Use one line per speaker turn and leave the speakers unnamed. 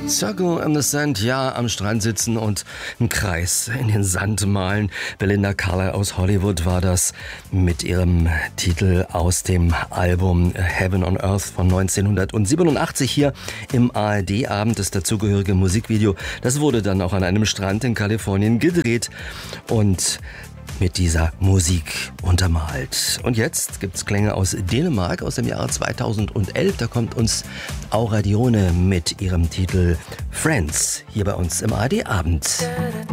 Circle in the Sand, ja, am Strand sitzen und einen Kreis in den Sand malen. Belinda Carlisle aus Hollywood war das mit ihrem Titel aus dem Album Heaven on Earth von 1987 hier im ARD-Abend. Das dazugehörige Musikvideo, das wurde dann auch an einem Strand in Kalifornien gedreht und mit dieser Musik untermalt. Und jetzt gibt's Klänge aus Dänemark aus dem Jahre 2011. Da kommt uns Aura Dione mit ihrem Titel Friends hier bei uns im ARD-Abend.